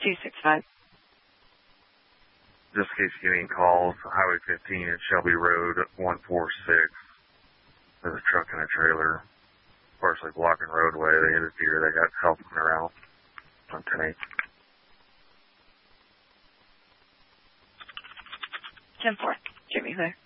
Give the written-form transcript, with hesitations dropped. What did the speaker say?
265. Just in case you get any calls, Highway 15 at Shelby Road 146. There's a truck and a trailer partially blocking roadway. They hit a deer. They got help coming around on 10-8. 10-4. Jimmy there.